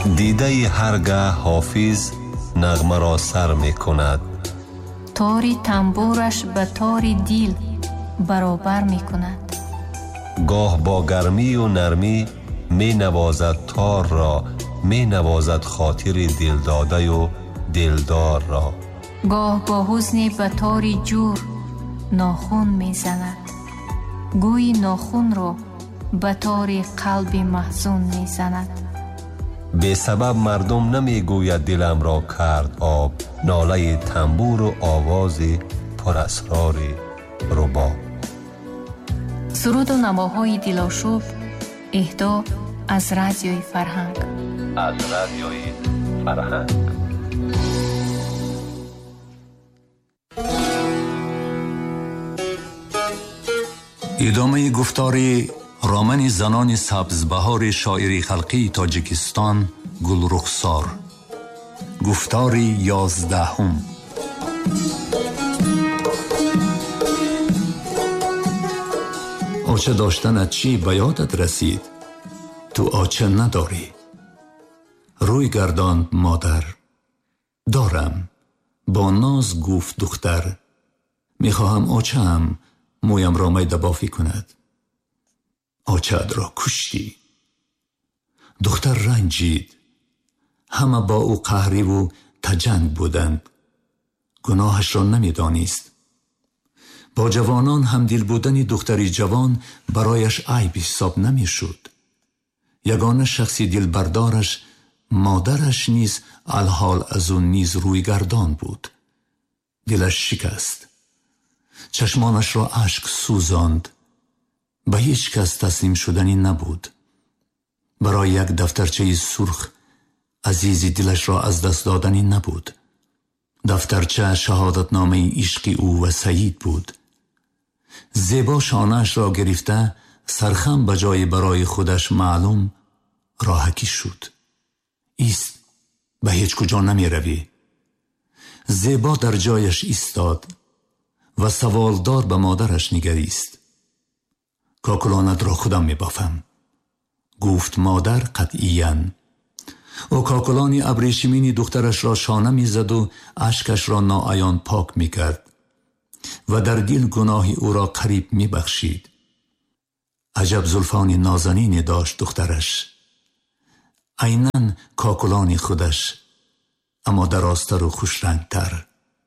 دیده هرگاه حافظ نغمه را سر می کند. تاری تنبورش به تاری دیل برابر می کند. گاه با گرمی و نرمی می نوازد تار را، می نوازد خاطر دلداده و دلدار را. گاه با حزن به تاری جور ناخون می زند. گوی ناخون را به تاری قلب محزون می زند. به سبب مردم نمی گوید دلم را کرد آب، ناله تنبور و آواز پر اسرار رباب. سرود و نواهای دلاشوب اهدا از رادیوی فرهنگ. از رادیوی فرهنگ. ادامه گفتار رامن زنان سبزبهار شاعری خلقی تاجیکستان گلرخسار. گفتار 11. آچه داشتن چی به یادت رسید؟ تو آچه نداری. روی گرداند مادر. دارم. با ناز گفت دختر. میخواهم آچه هم مویم را میده بافی کند. آچه را کشتی. دختر رنجید. همه با او قهری و تجنگ بودند. گناهش را نمیدانست. با جوانان هم دل بودن دختری جوان برایش عیب حساب نمی شد. یگانه شخصی دلبردارش مادرش نیز الحال از اون نیز روی گردان بود. دلش شکست. چشمانش را اشک سوزاند. به هیچ کس تسلیم شدنی نبود. برای یک دفترچه سرخ عزیزی دلش را از دست دادنی نبود. دفترچه شهادتنامه عشق او و سعید بود. زیبا شانه‌اش را گرفته سرخم به جای برای خودش معلوم راهکی شد. ایست، به هیچ کجا نمی روی. زیبا در جایش ایستاد و سوالدار به مادرش نگریست. کاکلانت را خودم می بافم، گفت مادر قطعیاً. او کاکلانی ابریشمینی دخترش را شانه می زد و اشکش را ناعیان پاک می کرد و در دل گناهی او را قریب می بخشید. عجب زلفانی نازنینی داشت دخترش، عیناً کاکلانی خودش، اما درازتر و خوش رنگتر.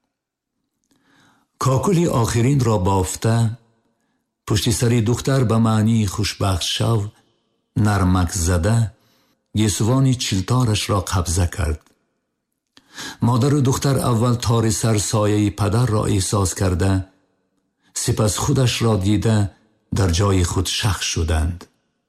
کاکلی آخرین را بافته پشت سری دختر به معنی خوشبخت شو نرمک زده گیسوانی چلتارش را قبضه کرد. مادر و دختر اول تار سر سایه پدر را احساس کرده، سپس خودش را دیده در جای خود شخ شدند.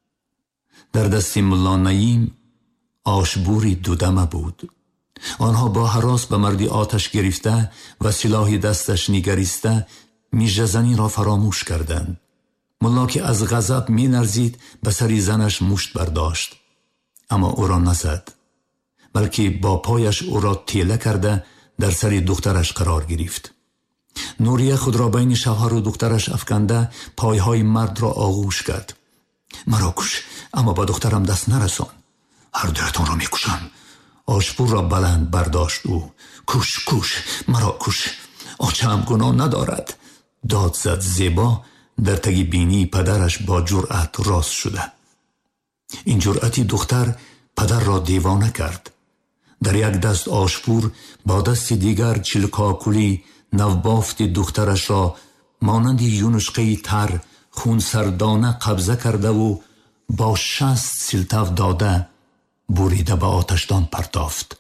در دست ملا نعیم آشبوری دودمه بود. آنها با هراس به مردی آتش گرفته و سلاحی دستش نگریسته میجزنی را فراموش کردند. ملا که از غضب می نرزید به سری زنش مشت برداشت، اما او را نزد، بلکه با پایش او را تیله کرده در سری دخترش قرار گرفت. نوریه خود را بین شوهر و دخترش افکنده پایهای مرد را آغوش کرد. مرا کش، اما با دخترم دست نرسان. هر دویتان را می کشم. آشپور را بلند برداشت او. کش کش، مرا کش، آچه هم گناه ندارد. داد زد زیبا در تگی بینی پدرش با جرأت راست شده. این جرأتی دختر پدر را دیوانه کرد. در یک دست آشپور با دست دیگر چلکاکولی نوبافت دخترش را مانند یونشقه تر خون سردانه قبضه کرده و با 60 سلتف داده بریده به آتشدان پرتافت.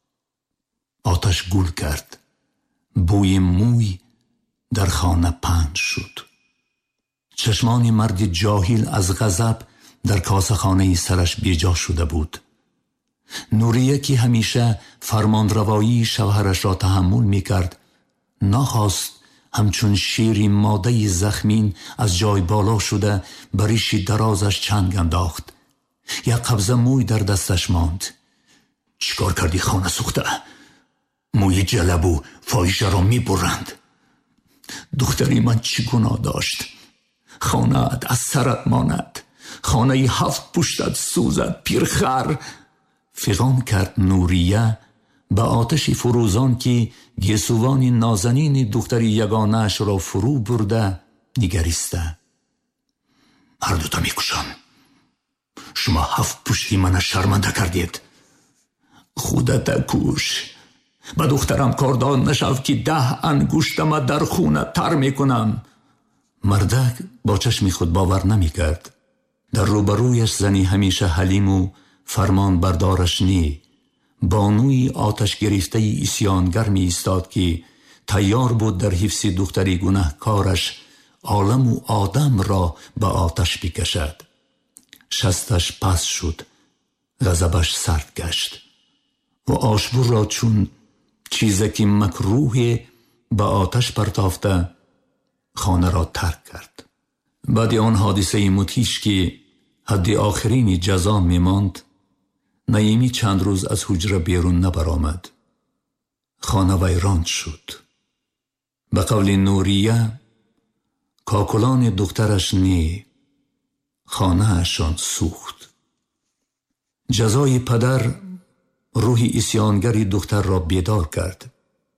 آتش گل کرد. بوی موی در خانه پهن شد. چشمان مرد جاهل از غضب در کاسه خانه سرش بیجا شده بود. نوریه که همیشه فرمانروایی شوهرش را تحمل می کرد، نخواست همچون شیری ماده زخمین از جای بالا شده بریشی درازش چنگ انداخت. یک قبضه موی در دستش ماند. چیکار کردی خانه سوخته؟ موی جلب و فاحشه را می برند. دختری من چی گناه داشت؟ خانه‌ات از سرت ماند. خانه 7 پشتت سوزد پیرخر. فغان کرد نوریه به آتش فروزان که گیسوان نازنین دختر یگانه‌اش را فرو برده نگریسته. هر دوتا میکشم. شما 7 پشتی من شرمنده کردید. خودت کش. به دخترم کاردان نشو که 10 انگشتم در خونه تر میکنم. مردک با چشم خود باور نمیکرد. در روبرویش زنی همیشه حلیم و فرمان بردارش نی، بانوی آتش گرفته اسیانگر می ایستاد که تیار بود در حفظ دختری گناهکارش عالم و آدم را به آتش بکشد. شستش پس شد، غضبش سرد گشت و آشبور را چون چیزی که مکروه به آتش پرتافته خانه را ترک کرد. بعد آن حادثه مدهش که حد آخرین جزا می ماند، نعیمی چند روز از حجره بیرون نبرآمد. خانه ویران شد. به قول نوریه کاکلان دخترش نی، خانه اشان سوخت. جزای پدر روح اسیانگری دختر را بیدار کرد.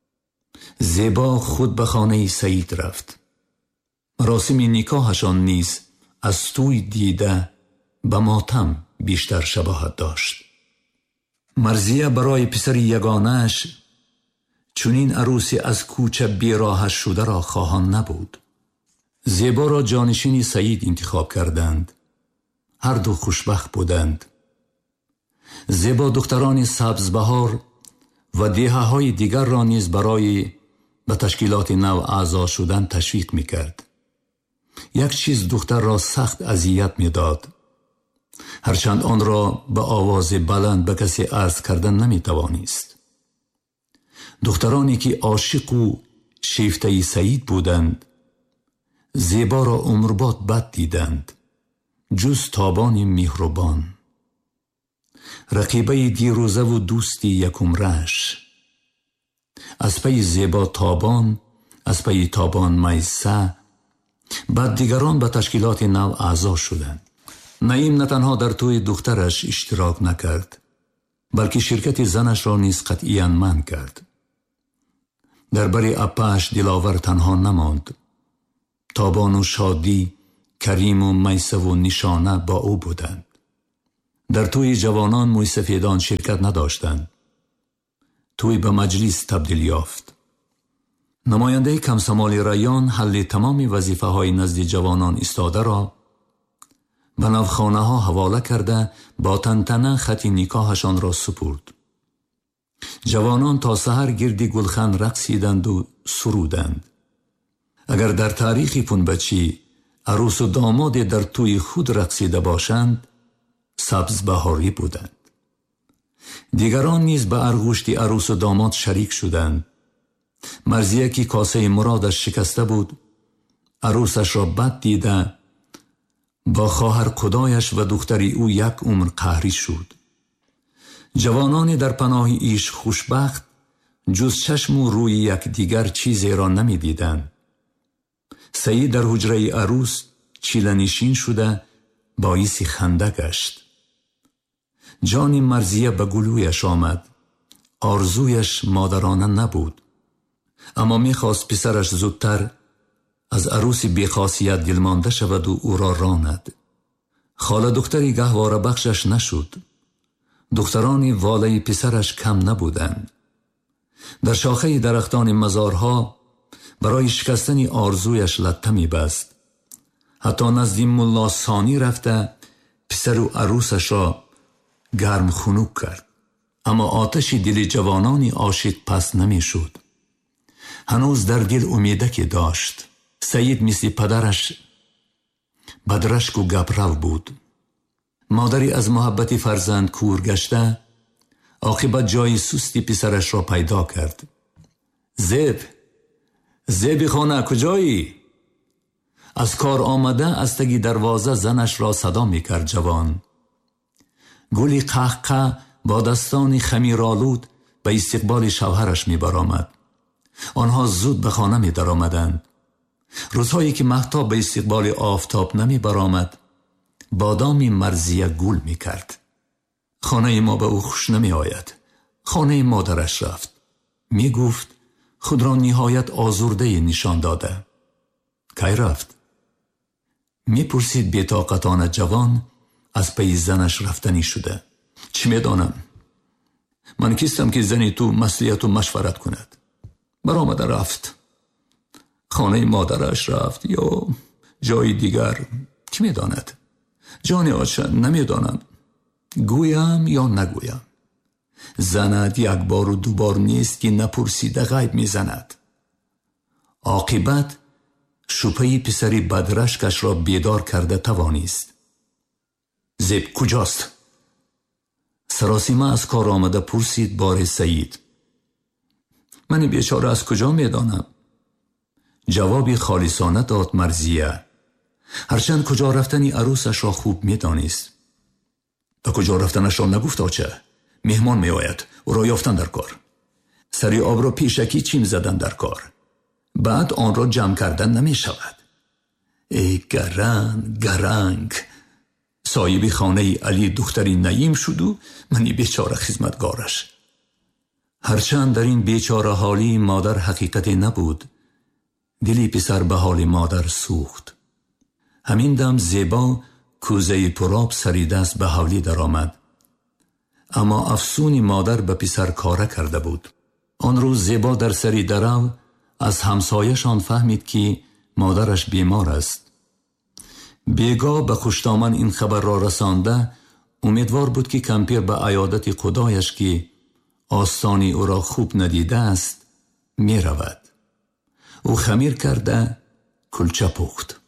زیبا خود به خانه سعید رفت. مراسم نکاحشان نیز از توی دیده به ماتم بیشتر شباهت داشت. مرضیه برای پسر یگانه‌اش چونین عروسی از کوچه بیراهش شده را خواهان نبود. زیبا را جانشین سعید انتخاب کردند. هر دو خوشبخت بودند. زیبا دختران سبزبهار و دهه‌های دیگر را نیز برای به تشکیلات نو اعضا شدن تشویق می‌کرد. یک چیز دختر را سخت اذیت می‌داد، هرچند آن را به آواز بلند به کسی عرض کردن نمی‌توانست. دخترانی که عاشق و شیفته سعید بودند زیبا را عمرباد بد دیدند، جز تابان مهربان، رقیبه دیروزه و دوستی یکم رش. از پی زیبا تابان، از پی تابان میسه، بعد دیگران به تشکیلات نو اعضا شدند. نعیم نه تنها در توی دخترش اشتراک نکرد، بلکه شرکت زنش را نیز قطعیاً منع کرد. در بری اپه‌اش دلاور تنها نماند. تابان و شادی، کریم و میسه و نشانه با او بودند. در توی جوانان موی سفیدان شرکت نداشتند. توی به مجلس تبدیل یافت. نماینده کمسمال ریان حل تمام وظیفه های نزد جوانان ایستاده را به نوخانه ها حواله کرده با تنتنه خط نکاحشان را سپرد. جوانان تا سحر گردی گلخن رقصیدند و سرودند. اگر در تاریخ پنبچی عروس و داماد در توی خود رقصیده باشند، سبز بهاری بودند. دیگران نیز به ارگوشت عروس و داماد شریک شدند. مرضیه که کاسه مرادش شکسته بود، عروسش را بد دیده با خواهر خدایش و دختری او یک عمر قهری شد. جوانان در پناه ایش خوشبخت جز چشم و روی یک دیگر چیزی را نمی دیدند. سعید در حجره عروس چیلنشین شده باعث خنده گشت. جان مرضیه به گلویش آمد. آرزویش مادرانه نبود، اما میخواست پسرش زودتر از عروس بیخاصیت دلمانده شود و او را راند. خاله دختری گهواره بخشش نشد. دختران واله پسرش کم نبودند. در شاخه درختان مزارها برای شکستن آرزویش لطه می بست. حتی نزد ملا ثانی رفته پسر و عروسش را گرم خنک کرد. اما آتش دل جوانانی عاشق پس نمی شد. هنوز در دل امیدکی داشت. سعید مثل پدرش بدرشک و گبرو بود. مادری از محبت فرزند کور گشته عاقبت جای سستی پسرش را پیدا کرد. زیب خانه کجایی؟ از کار آمده از تگی دروازه زنش را صدا می کرد جوان. گلی قهقه با دستان خمیرآلود به استقبال شوهرش می برآمد. آنها زود به خانه می در آمدند. روزهایی که مهتاب به استقبال آفتاب نمی برآمد، بادام مرضیه گل می کرد. خانه ما به او خوش نمی آید. خانه مادرش رفت. می گفت خود را نهایت آزرده نشان داده. کی رفت؟ می پرسید بی‌طاقتانه جوان از پی زنش رفتنی شده. چی می دانم؟ من کیستم که زنی تو مصلحت و مشورت کند؟ برآمده رفت. خانه مادرش رفت یا جای دیگر، کی می داند؟ جان آچن نمی دانم. گویم یا نگویم؟ زند یک بار و دو بار نیست که نپرسیده غیب می زند. عاقبت شپه پسری بدرشکش را بیدار کرده توانیست. زیب کجاست؟ سراسیمه از کار آمده پرسید بار سعید. من بیچاره از کجا می دانم؟ جوابی خالصانه داد مرضیه. هرچند کجا رفتنی عروسش را خوب می دانیست. تا کجا رفتنش را نگفت آچه. مهمان می آید او را یافتن در کار. سری آب را پیشکی چیم زدن در کار. بعد آن را جمع کردن نمی شود. ای گرنگ صاحب خانه علی دختری نعیم شد و منی بیچاره خدمتگارش. هرچند در این بیچاره حالی مادر حقیقتی نبود، دلی پسر به حال مادر سوخت. همین دم زیبا کوزه پراب سری دست به حولی در آمد. اما افسون مادر به پسر کاره کرده بود. آن روز زیبا در سری درو از همسایشان فهمید که مادرش بیمار است. بیگاه به خوشتامن این خبر را رسانده امیدوار بود که کمپیر به عیادت خدایش که آستانی او را خوب ندیده است می رود. او خمیر کرده کلچه پخت.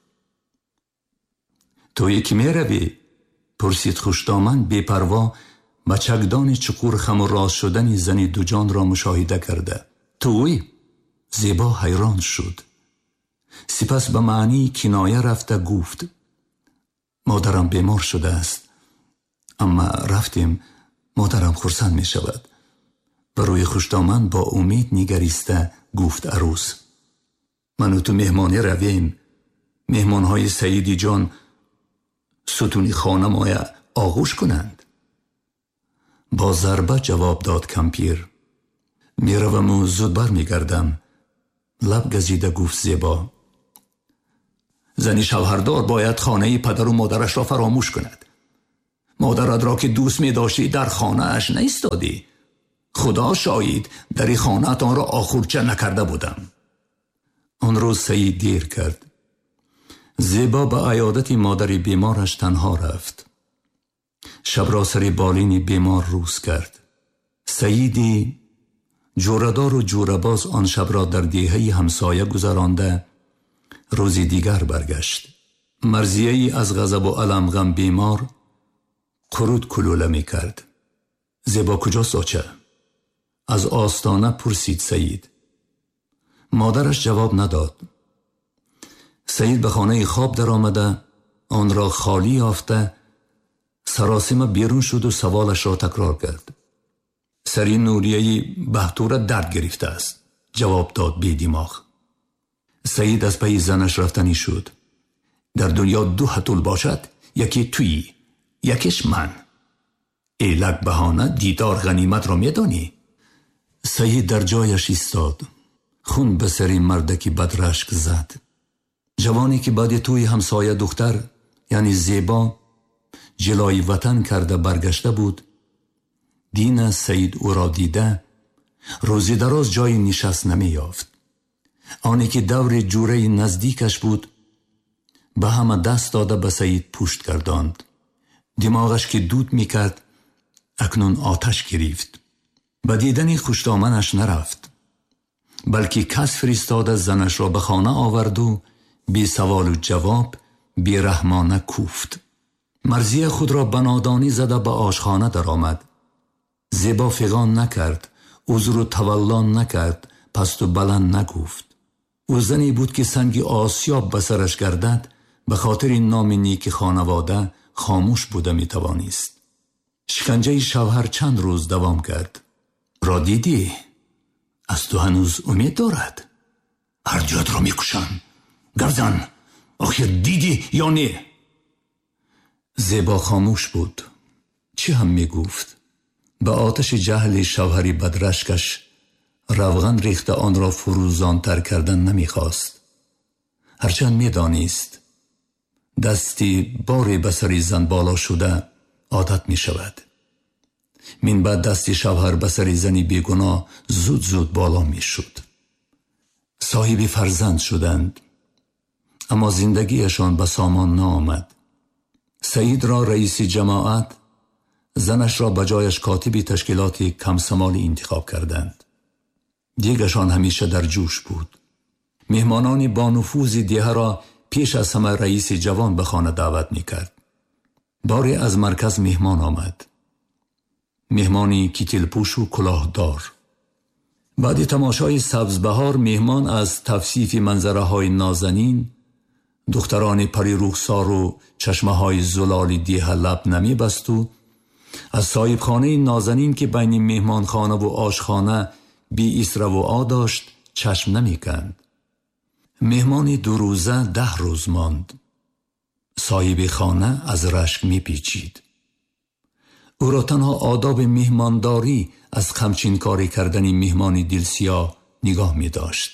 تو یکی می روی؟ پرسید خوشتامن بی پروا با چکدان چقور خم و راست شدن زنی دو جان را مشاهده کرده. توی؟ زیبا حیران شد. سپس به معنی کنایه رفته گفت مادرم بیمار شده است، اما رفتیم مادرم خرسند می شود. و روی خوشتامن با امید نگریسته گفت عروس من و تو مهمانی رویم. مهمانهای سیدی جان ستونی خانه مایه آغوش کنند. با ضربه جواب داد کمپیر می روم و زود بر می گردم. لب گزیده گفت زیبا زنی شوهردار باید خانه پدر و مادرش را فراموش کند. مادرت را که دوست می داشتی در خانه اش نیستادی. خدا شاید در این خانه آن را آخورچه نکرده بودم. آن روز سعید دیر کرد. زیبا به عیادت مادر بیمارش تنها رفت. شب را سر بالین بیمار روز کرد. سعیدی جوردار و جورباز آن شب را در دیهه همسایه گذرانده روزی دیگر برگشت. مرضیه‌ای از غضب و علم غم بیمار قرود کلوله می کرد. زیبا کجاست آچه؟ از آستانه پرسید سعید. مادرش جواب نداد. سعید به خانه خواب در آمده آن را خالی یافته سراسیمه بیرون شد و سوالش را تکرار کرد. سری نوریه‌ای بهتور درد گرفته است. جواب داد بی دماغ. سعید از پی زنش رفتنی شد. در دنیا دو حتول باشد، یکی تویی یکیش من. ایلک بهانه دیدار غنیمت را میدانی؟ سعید در جایش ایستاد. خون به سری مردکی بدرشک زد. جوانی که بعد توی همسایه دختر یعنی زیبا جلای وطن کرده برگشته بود. دین سعید او را دیده روزی دراز جای نشست نمی یافت. آنی که دور جوره نزدیکش بود به همه دست داده به سعید پشت گرداند. دماغش که دود می کرد اکنون آتش گرفت. به دیدن خوشتامنش نرفت، بلکه کس فرستاده زنش را به خانه آورد و بی سوال و جواب بی رحمانه کوفت. مرضیه خود را بنادانی زده به آشخانه در آمد. زیبا فغان نکرد، عذر و تولان نکرد، پست و بلند نگفت. او زنی بود که سنگ آسیاب به سرش گردد به خاطر این نام نیک خانواده خاموش بوده می توانیست. شکنجه شوهر چند روز دوام کرد. را دیدی؟ از تو هنوز امید دارد؟ هر جات را می کشم. گرزن آخر دیدی یا نه؟ زیبا خاموش بود. چی هم می گفت؟ به آتش جهل شوهری بدرشکش روغن ریخته آن را فروزانتر کردن نمی خواست. هرچند می دانست دستی باری بسری زن بالا شده عادت می شود. من بعد دستی شوهر بسری زنی بیگناه زود زود بالا می شد. صاحب فرزند شدند، اما زندگیشان به سامان نآمد. سعید را رئیس جماعت، زنش را بجایش کاتب تشکیلات کمسمالی انتخاب کردند. دیگشان همیشه در جوش بود. مهمانان با نفوذ دیه را پیش از همه رئیس جوان به خانه دعوت می کرد. باری از مرکز مهمان آمد. مهمانی کیتیل پوش و کلاهدار. بعد تماشای سبزبهار مهمان از توصیف منظره های نازنین، دختران پری رخسار و چشمه های زلالی دیه لب نمی بست و از صاحب خانه نازنین که بین مهمان خانه و آشخانه بی اسره و آ داشت چشم نمی کند. مهمان 2 روزه 10 روز ماند. صاحب خانه از رشک می پیچید. او را تنها آداب مهمانداری از خمچین کاری کردن مهمان دلسیاه نگاه می داشت.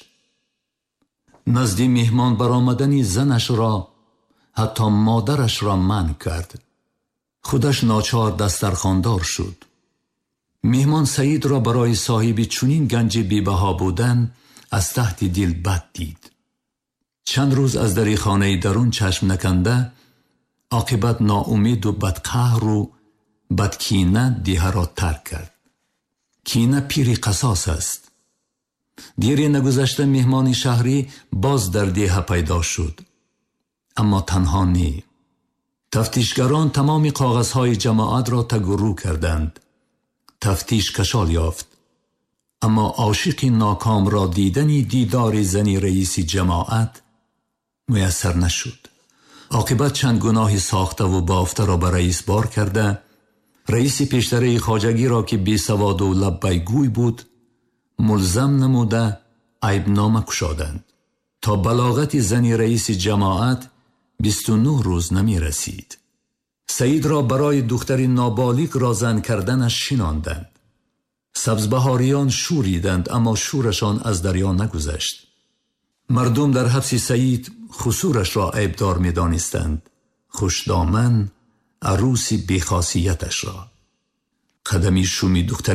نزد مهمان برآمدن زنش را، حتی مادرش را منع کرد. خودش ناچار دسترخواندار شد. مهمان سعید را برای صاحب چنین گنج بی‌بها بودن از تحت دل بد دید. چند روز از در خانه درون چشم نکنده، عاقبت ناامید و بدقهر و بدکینه دیه را ترک کرد. کینه پیر قصاص است. دیری نگذشته مهمان شهری باز در دیه پیدا شد، اما تنها نی. تفتیشگران تمام کاغذهای جماعت را تگرو کردند. تفتیش کشال یافت، اما عاشق ناکام را دیدنی دیدار زنی رئیس جماعت میسر نشد. عاقبت چند گناه ساخته و بافته را به رئیس بار کرده، رئیس پیشتره خواجگی را که بی سواد و لبیگوی بود ملزم نموده عیبنامه کشادند. تا بلاغت زنی رئیس جماعت 29 روز نمی رسید. سعید را برای دختری نابالغ را زن کردنش شناندند. سبزبهاریان شوریدند، اما شورشان از دریا نگذشت. مردم در حبس سعید خسورش را عیبدار می دانستند، خوش دامن عروسی بیخاصیتش را. قدمی شومی دختر